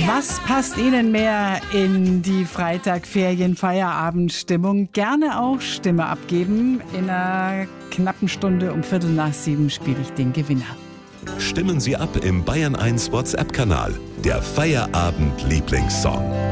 Was passt Ihnen mehr in die Freitag-Ferien-Feierabendstimmung? Gerne auch Stimme abgeben. In einer knappen Stunde um 6:15 spiele ich den Gewinner. Stimmen Sie ab im Bayern 1 WhatsApp-Kanal. Der Feierabend-Lieblingssong.